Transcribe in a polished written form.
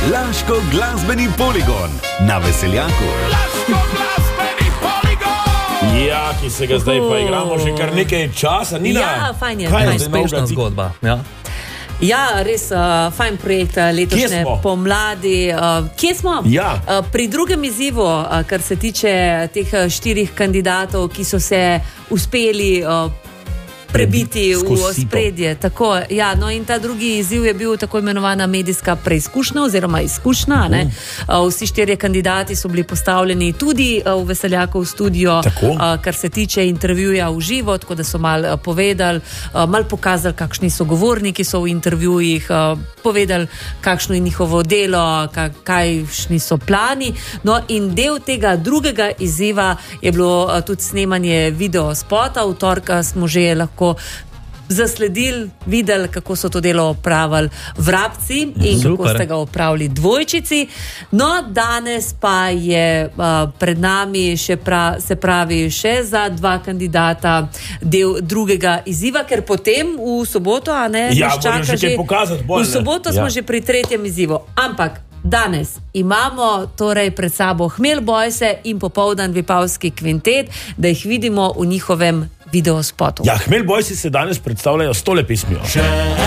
Laško glasbeni poligon na Veseljaku. Ja, ki se ga zdaj pa igramo že kar nekaj časa. Nina, ja, fajn je. kaj je Uspešna zgodba. Ja, res fajn projekt letošnje pomladi. Kje smo? Ja. Pri drugem izzivu, kar se tiče teh 4 kandidatov, ki so se uspeli prebiti v ospredje. Tako, ja, no in ta drugi izziv je bil tako imenovana medijska preizkušnja oziroma izkušnja. Vsi 4 kandidati so bili postavljeni tudi v Veseljakov studio, kar se tiče intervjuja v živo, tako da so malo povedali, malo pokazali, kakšni so govorniki so v intervjujih, povedali, kakšno je njihovo delo, kakšni so plani. No in del tega drugega izziva je bilo tudi snemanje videospota. V torka smo že lahko zasledili, videli, kako so to delo opravili Vrabci in kako ste ga opravili Dvojčici. No, danes pa je pred nami še še za 2 kandidata del drugega izziva, ker potem v soboto, nas čaka že pokazati bolj, v soboto smo že pri 3. izzivu. Ampak danes imamo torej pred sabo Hmelj Boyse in popoldan Vipavski kvintet, da jih vidimo v njihovem videospotu. Ja, Hmelj Boysi se danes predstavljajo s tole pesmijo.